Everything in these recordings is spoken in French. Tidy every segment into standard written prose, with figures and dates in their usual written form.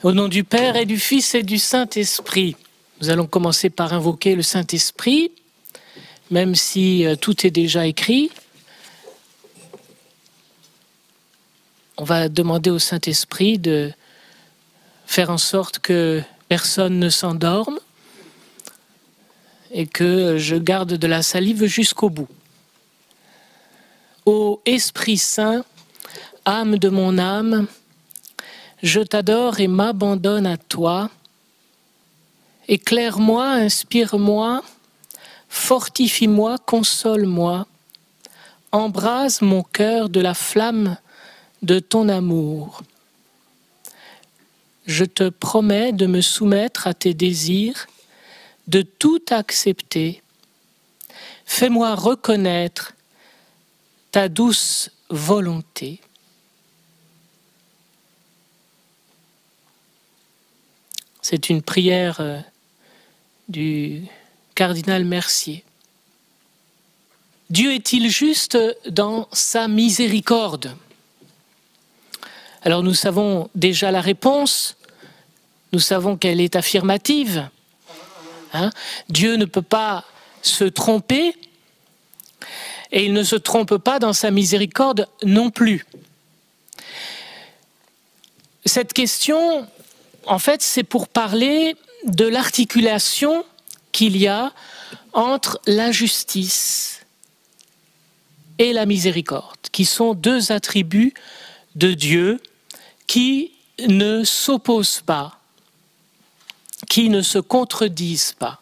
Au nom du Père et du Fils et du Saint-Esprit, nous allons commencer par invoquer le Saint-Esprit, même si tout est déjà écrit. On va demander au Saint-Esprit de faire en sorte que personne ne s'endorme et que je garde de la salive jusqu'au bout. Ô Esprit Saint, âme de mon âme, je t'adore et m'abandonne à toi. Éclaire-moi, inspire-moi, fortifie-moi, console-moi. Embrase mon cœur de la flamme de ton amour. Je te promets de me soumettre à tes désirs, de tout accepter. Fais-moi reconnaître ta douce volonté. C'est une prière du cardinal Mercier. Dieu est-il juste dans sa miséricorde ? Alors nous savons déjà la réponse, nous savons qu'elle est affirmative. Dieu ne peut pas se tromper et il ne se trompe pas dans sa miséricorde non plus. Cette question, en fait, c'est pour parler de l'articulation qu'il y a entre la justice et la miséricorde, qui sont deux attributs de Dieu qui ne s'opposent pas, qui ne se contredisent pas.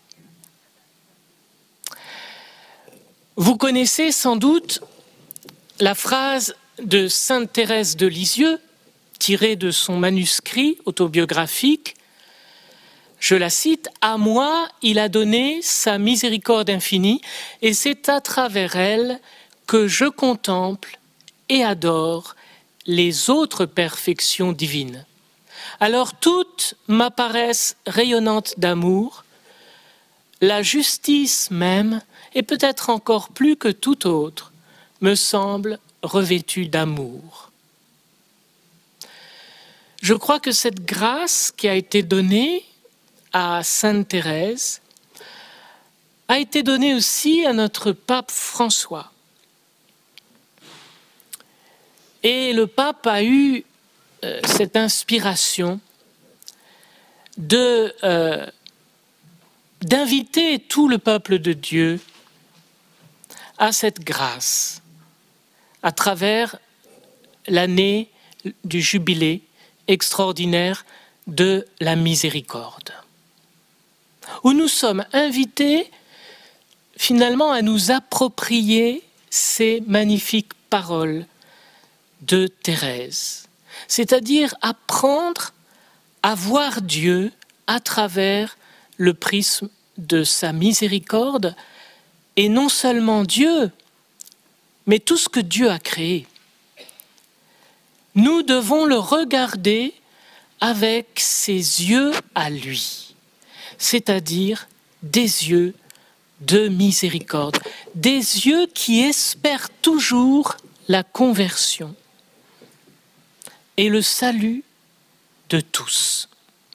Vous connaissez sans doute la phrase de sainte Thérèse de Lisieux, tirée de son manuscrit autobiographique. Je la cite, « À moi, il a donné sa miséricorde infinie, et c'est à travers elle que je contemple et adore les autres perfections divines. Alors toutes m'apparaissent rayonnantes d'amour, la justice même, et peut-être encore plus que tout autre, me semble revêtue d'amour. » Je crois que cette grâce qui a été donnée à Sainte Thérèse a été donnée aussi à notre pape François. Et le pape a eu cette inspiration d'inviter tout le peuple de Dieu à cette grâce à travers l'année du jubilé extraordinaire de la miséricorde, où nous sommes invités finalement à nous approprier ces magnifiques paroles de Thérèse, c'est-à-dire apprendre à voir Dieu à travers le prisme de sa miséricorde, et non seulement Dieu, mais tout ce que Dieu a créé. Nous devons le regarder avec ses yeux à lui, c'est-à-dire des yeux de miséricorde, des yeux qui espèrent toujours la conversion et le salut de tous.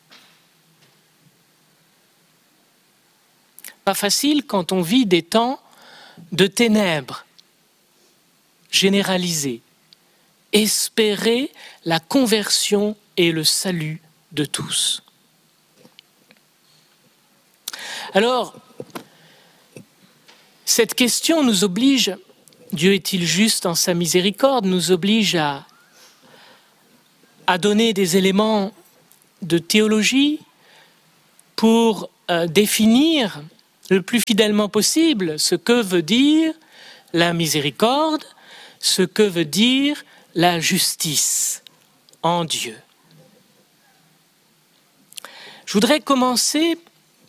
Pas facile quand on vit des temps de ténèbres généralisées. Espérer la conversion et le salut de tous. Alors, cette question nous oblige, Dieu est-il juste en sa miséricorde, nous oblige à donner des éléments de théologie pour définir le plus fidèlement possible ce que veut dire la miséricorde, ce que veut dire la justice en Dieu. Je voudrais commencer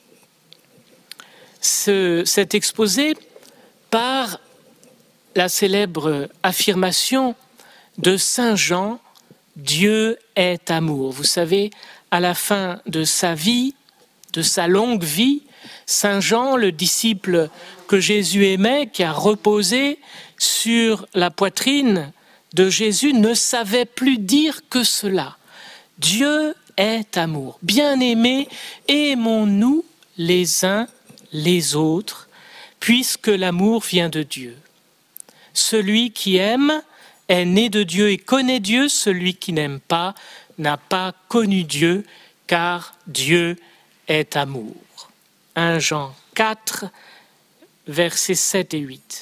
cet exposé par la célèbre affirmation de Saint Jean, « Dieu est amour ». Vous savez, à la fin de sa vie, de sa longue vie, Saint Jean, le disciple que Jésus aimait, qui a reposé sur la poitrine de Jésus, ne savait plus dire que cela. Dieu est amour. Bien-aimés, aimons-nous les uns les autres, puisque l'amour vient de Dieu. Celui qui aime est né de Dieu et connaît Dieu. Celui qui n'aime pas n'a pas connu Dieu, car Dieu est amour. 1 Jean 4, versets 7 et 8.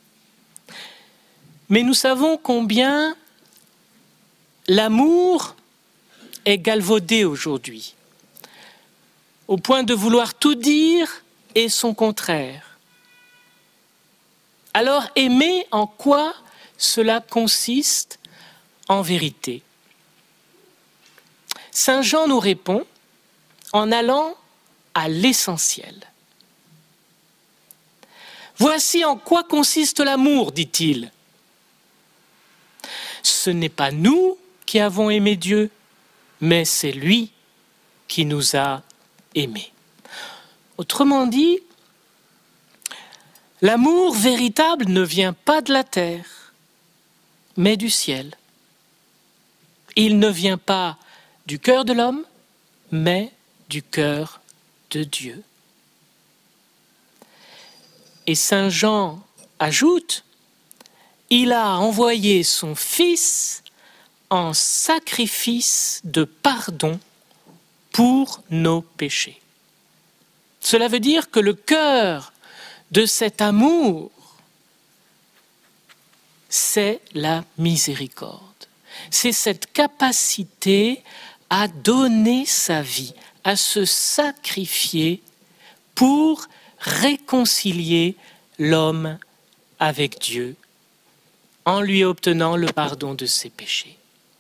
Mais nous savons combien l'amour est galvaudé aujourd'hui, au point de vouloir tout dire et son contraire. Alors, aimer, en quoi cela consiste en vérité? Saint Jean nous répond en allant à l'essentiel. Voici en quoi consiste l'amour, dit-il. Ce n'est pas nous qui avons aimé Dieu, mais c'est lui qui nous a aimés. Autrement dit, l'amour véritable ne vient pas de la terre, mais du ciel. Il ne vient pas du cœur de l'homme, mais du cœur de Dieu. Et Saint Jean ajoute, il a envoyé son Fils en sacrifice de pardon pour nos péchés. Cela veut dire que le cœur de cet amour, c'est la miséricorde. C'est cette capacité à donner sa vie, à se sacrifier pour réconcilier l'homme avec Dieu en lui obtenant le pardon de ses péchés.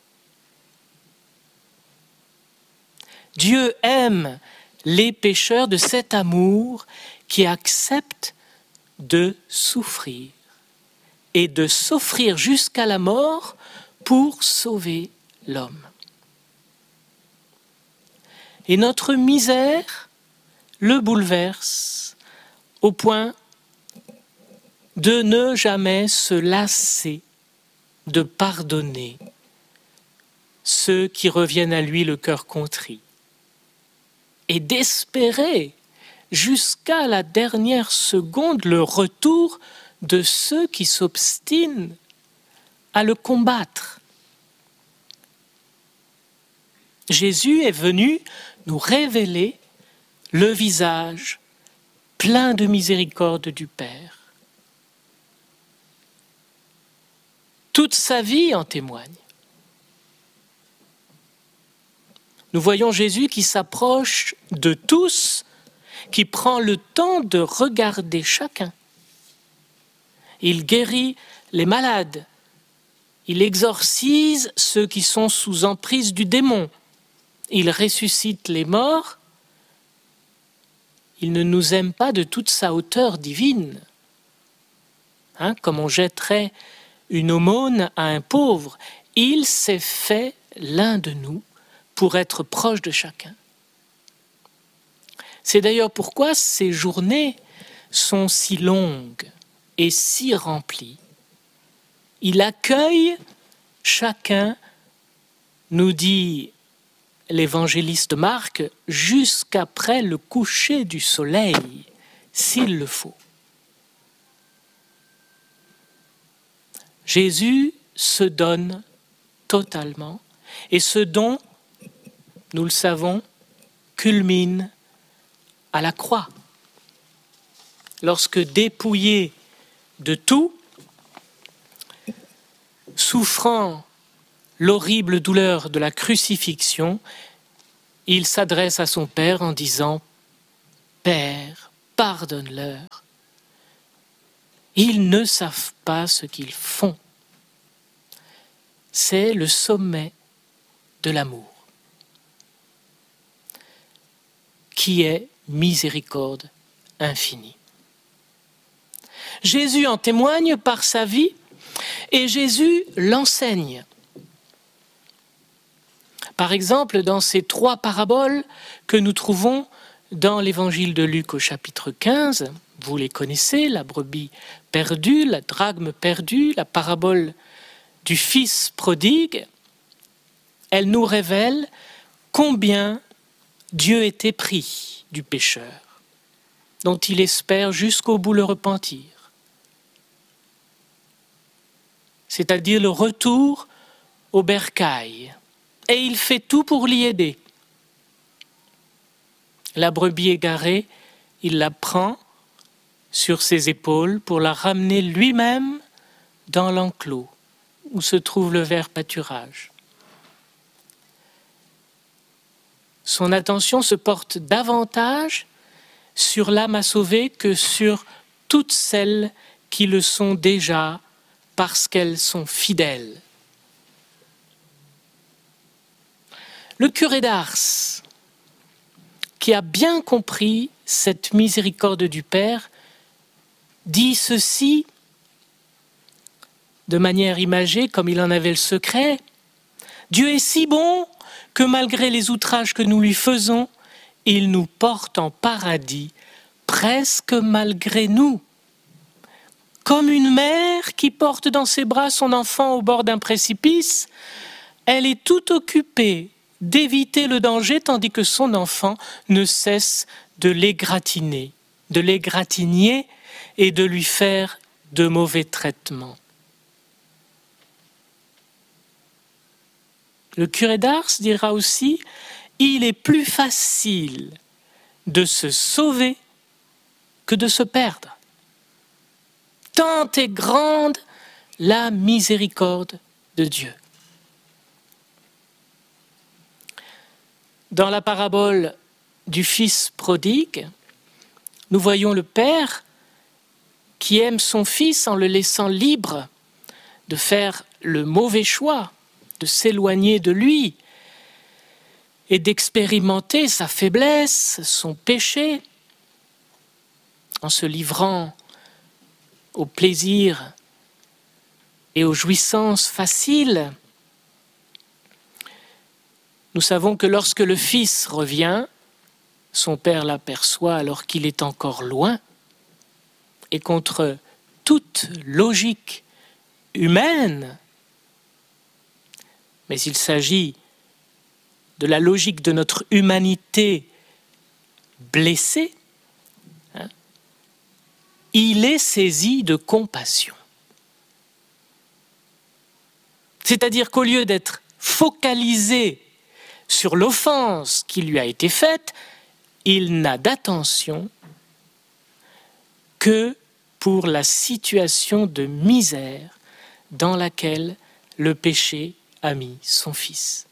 Dieu aime les pécheurs de cet amour qui acceptent de souffrir et de s'offrir jusqu'à la mort pour sauver l'homme. Et notre misère le bouleverse au point de ne jamais se lasser de pardonner ceux qui reviennent à lui le cœur contrit et d'espérer jusqu'à la dernière seconde le retour de ceux qui s'obstinent à le combattre. Jésus est venu nous révéler le visage plein de miséricorde du Père. Toute sa vie en témoigne. Nous voyons Jésus qui s'approche de tous, qui prend le temps de regarder chacun. Il guérit les malades, il exorcise ceux qui sont sous emprise du démon, il ressuscite les morts. Il ne nous aime pas de toute sa hauteur divine, comme on jetterait une aumône à un pauvre. Il s'est fait l'un de nous pour être proche de chacun. C'est d'ailleurs pourquoi ces journées sont si longues et si remplies. Il accueille chacun, nous dit l'évangéliste Marc, jusqu'après le coucher du soleil, s'il le faut. Jésus se donne totalement, et ce don, nous le savons, culmine à la croix. Lorsque dépouillé de tout, souffrant l'horrible douleur de la crucifixion, il s'adresse à son Père en disant « Père, pardonne-leur. Ils ne savent pas ce qu'ils font. » C'est le sommet de l'amour, qui est miséricorde infinie. Jésus en témoigne par sa vie et Jésus l'enseigne. Par exemple, dans ces 3 paraboles que nous trouvons dans l'évangile de Luc au chapitre 15, vous les connaissez, la brebis perdue, la drachme perdue, la parabole du fils prodigue, elle nous révèle combien Dieu est épris du pécheur, dont il espère jusqu'au bout le repentir, c'est-à-dire le retour au bercail, et il fait tout pour l'y aider. La brebis égarée, il la prend sur ses épaules pour la ramener lui-même dans l'enclos où se trouve le vert pâturage. Son attention se porte davantage sur l'âme à sauver que sur toutes celles qui le sont déjà parce qu'elles sont fidèles. Le curé d'Ars, qui a bien compris cette miséricorde du Père, dit ceci de manière imagée, comme il en avait le secret. Dieu est si bon que malgré les outrages que nous lui faisons, il nous porte en paradis, presque malgré nous. Comme une mère qui porte dans ses bras son enfant au bord d'un précipice, elle est tout occupée d'éviter le danger tandis que son enfant ne cesse de l'égratigner et de lui faire de mauvais traitements. Le curé d'Ars dira aussi « Il est plus facile de se sauver que de se perdre. Tant est grande la miséricorde de Dieu. » Dans la parabole du fils prodigue, nous voyons le père qui aime son fils en le laissant libre de faire le mauvais choix, de s'éloigner de lui et d'expérimenter sa faiblesse, son péché, en se livrant au plaisir et aux jouissances faciles. Nous savons que lorsque le fils revient, son père l'aperçoit alors qu'il est encore loin, et contre toute logique humaine, mais il s'agit de la logique de notre humanité blessée, il est saisi de compassion. C'est-à-dire qu'au lieu d'être focalisé sur l'offense qui lui a été faite, il n'a d'attention que pour la situation de misère dans laquelle le péché a mis son fils.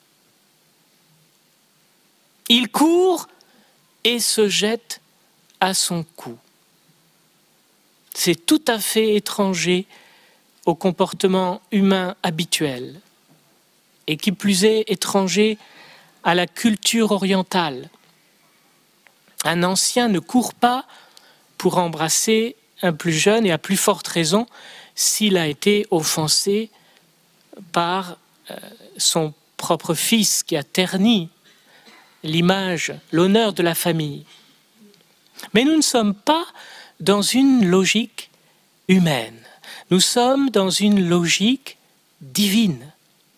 Il court et se jette à son cou. C'est tout à fait étranger au comportement humain habituel, et qui plus est étranger à la culture orientale. Un ancien ne court pas pour embrasser un plus jeune, et à plus forte raison s'il a été offensé par son propre fils qui a terni l'image, l'honneur de la famille. Mais nous ne sommes pas dans une logique humaine, nous sommes dans une logique divine,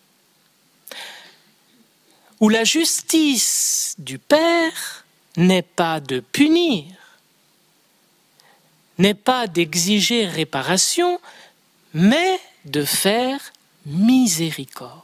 où la justice du Père n'est pas de punir, n'est pas d'exiger réparation, mais de faire miséricorde.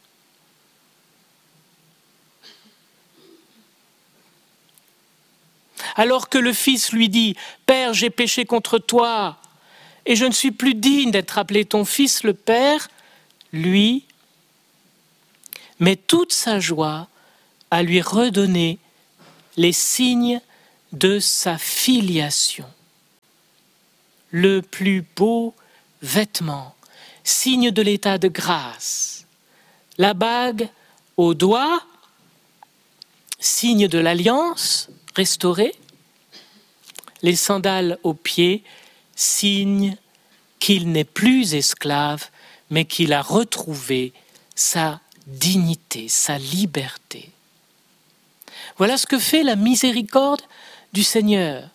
Alors que le fils lui dit « Père, j'ai péché contre toi et je ne suis plus digne d'être appelé ton fils », le Père, lui, met toute sa joie à lui redonner les signes de sa filiation. Le plus beau vêtement, signe de l'état de grâce. La bague au doigt, signe de l'alliance restaurée. Les sandales aux pieds, signe qu'il n'est plus esclave, mais qu'il a retrouvé sa dignité, sa liberté. Voilà ce que fait la miséricorde du Seigneur.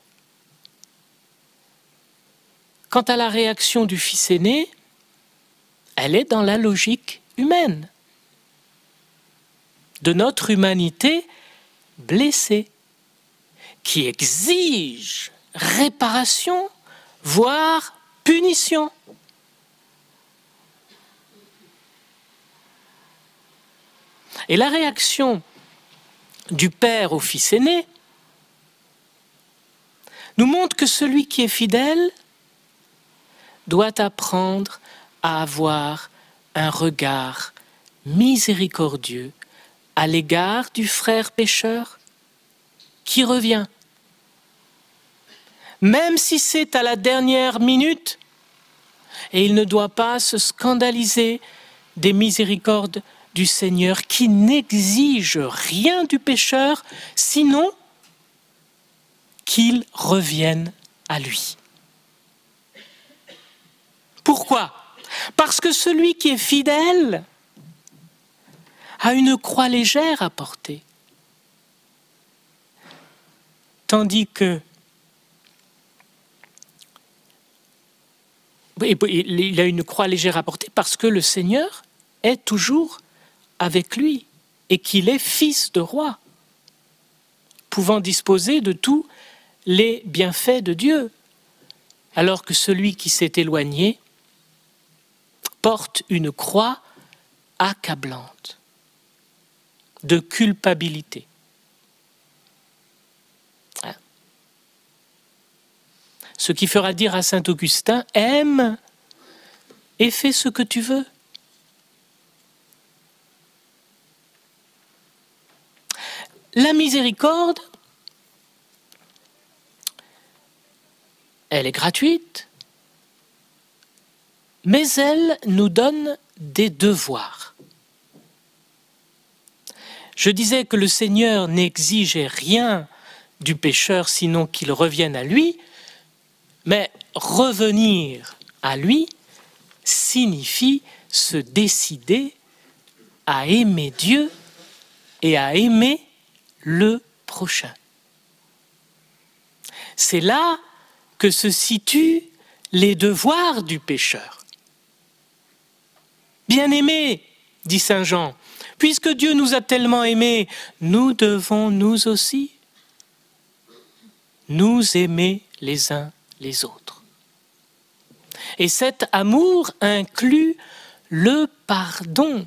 Quant à la réaction du fils aîné, elle est dans la logique humaine. de notre humanité blessée, qui exige réparation, voire punition. Et la réaction du père au fils aîné nous montre que celui qui est fidèle doit apprendre à avoir un regard miséricordieux à l'égard du frère pécheur qui revient. Même si c'est à la dernière minute, et il ne doit pas se scandaliser des miséricordes du Seigneur qui n'exige rien du pécheur, sinon qu'il revienne à lui. Pourquoi ? Parce que celui qui est fidèle a une croix légère à porter, tandis que il a une croix légère à porter parce que le Seigneur est toujours avec lui et qu'il est fils de roi, pouvant disposer de tous les bienfaits de Dieu, alors que celui qui s'est éloigné porte une croix accablante de culpabilité. Ce qui fera dire à saint Augustin, aime et fais ce que tu veux. La miséricorde, elle est gratuite, mais elle nous donne des devoirs. Je disais que le Seigneur n'exigeait rien du pécheur sinon qu'il revienne à lui, mais revenir à lui signifie se décider à aimer Dieu et à aimer le prochain. C'est là que se situent les devoirs du pécheur. Bien-aimés, dit saint Jean, puisque Dieu nous a tellement aimés, nous devons nous aussi nous aimer les uns les autres. Et cet amour inclut le pardon.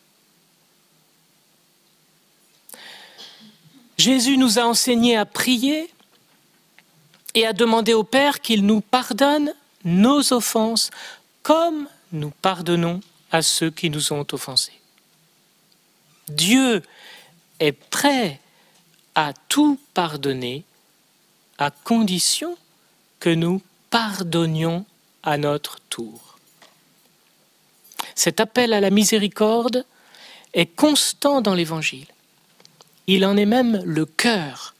Jésus nous a enseigné à prier et à demander au Père qu'il nous pardonne nos offenses comme nous pardonnons à ceux qui nous ont offensés. Dieu est prêt à tout pardonner à condition que nous pardonnions à notre tour. Cet appel à la miséricorde est constant dans l'Évangile. Il en est même le cœur.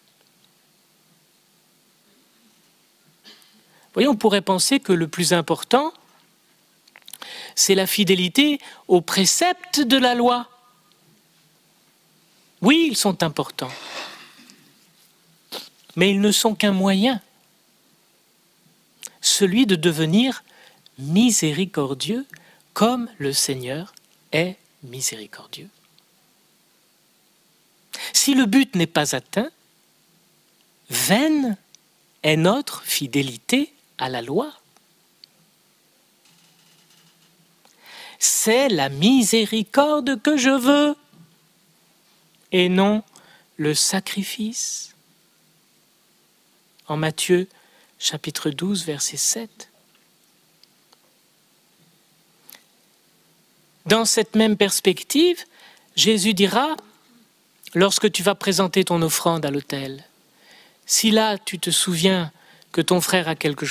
Vous voyez, on pourrait penser que le plus important, c'est la fidélité aux préceptes de la loi. Oui, ils sont importants, mais ils ne sont qu'un moyen, celui de devenir miséricordieux comme le Seigneur est miséricordieux. Si le but n'est pas atteint, vaine est notre fidélité à la loi. C'est la miséricorde que je veux et non le sacrifice. En Matthieu, chapitre 12, verset 7. Dans cette même perspective, Jésus dira, lorsque tu vas présenter ton offrande à l'autel, si là tu te souviens que ton frère a quelque